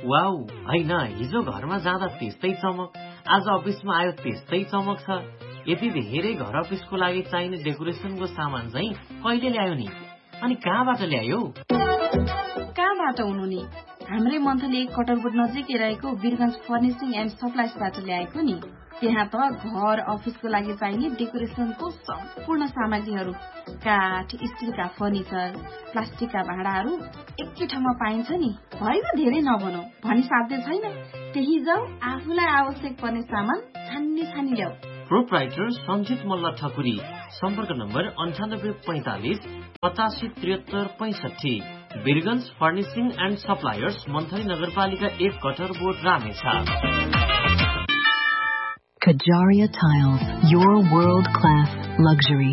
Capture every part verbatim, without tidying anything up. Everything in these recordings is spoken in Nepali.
वाउ, होइन हिजो घरमा जाँदा त्यस्तै चमक, आज अफिसमा आयो त्यस्तै चमक छ। यति धेरै घर अफिसको लागि चाहिने डेकोरेसनको सामान चाहिँ कहिले ल्यायो नि? अनि कहाँबाट ल्यायो? कहाँबाट हुनु नि? हाम्रै मन्थली कटरबोट नजिकै रहेको वीरगञ्ज फर्निसिङ एन्ड सप्लाइजबाट ल्याएको नि। त्यहाँ त घर अफिसको लागि चाहिने डेकोरेसनको सम्पूर्ण सामग्रीहरू, काठ, स्टिलका फर्निचर, प्लास्टिकका भाँडाहरू एकै ठाउँमा पाइन्छ नि। होइन धेरै नभनौ, भनी साध्य छैन। त्यही जाऊ, आफूलाई आवश्यक पर्ने सामान छान्नी छानी ल्याऊ। प्रोप्राइटर सञ्जित मल्ल ठकुरी, सम्पर्क नम्बर अन्ठानब्बे पैंतालिस पचासी त्रिहत्तर पैंसठी। Birgunj furnishing and suppliers, monthly नगरपालिका एक, कटरबोट, Ramechhap. Kajaria Tiles, your world-class luxury.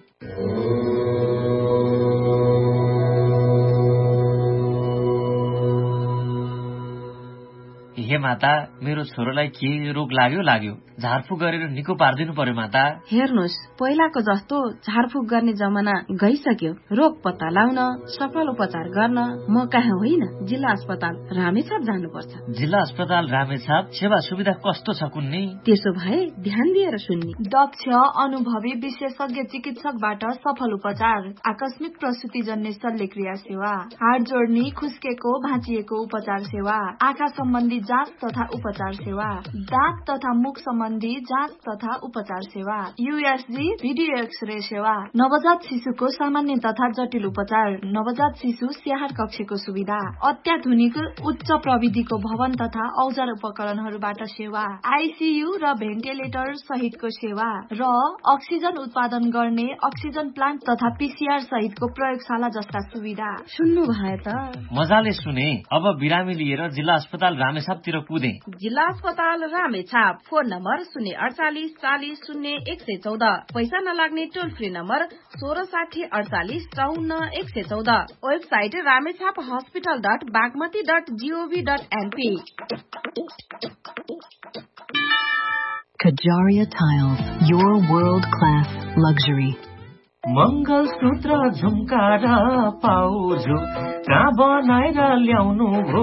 हे माता, मेरो छोरोलाई के रोग लाग्यो लाग्यो झारफुक गरेर निको पार्दिनु पर्यो माता। हेर्नुहोस्, पहिलाको जस्तो झारफुक गर्ने जमाना गइसक्यो। रोग पत्ता लाउन, सफल उपचार गर्न म कहाँ होइन, जिल्ला अस्पताल रामेछाप जानुपर्छ। जिल्ला अस्पताल रामेछाप सेवा सुविधा कस्तो छ कुन्नी? त्यसो भए ध्यान दिएर सुन्नी। दक्ष अनुभवी विशेषज्ञ चिकित्सकबाट सफल उपचार, आकस्मिक प्रसुति जन्य शल्यक्रिया सेवा, हाड जोड्नी, खुस्केको भाँचिएको उपचार सेवा, आँखा सम्बन्धी जाँच तथा उपचार सेवा, दाँत तथा मुख सम्बन्धी जाँच तथा उपचार सेवा, यूएसजी भिडियो एक्सरे सेवा, नवजात शिशुको सामान्य तथा जटिल उपचार, नवजात शिशु स्याहार कक्षको सुविधा, अत्याधुनिक उच्च प्रविधिको भवन तथा औजार उपकरणहरूबाट सेवा, आइसीयू र भेन्टिलेटर सहितको सेवा र अक्सिजन उत्पादन गर्ने अक्सिजन प्लान्ट तथा पीसीआर सहितको प्रयोगशाला जस्ता सुविधा। सुन्नु भए त? मजाले सुने। अब बिरामी लिएर जिल्ला अस्पताल रामेछापतिर कुदे। जिल्ला अस्पताल रामेछाप, फोन नम्बर शून्य अडचालिस चालिस शून्य एक सय चौध, पैसा नलाग्ने टोल फ्री नम्बर सोह्र साठी अडचालिस चौन्न एक सय चौध, website Ramechhap hospital dot Bagmati dot gov dot NP. Kajaria Tiles, your world-class luxury. Mangalsutra झुमका र पाउजु कहाँ बनाएर ल्याउनु भो?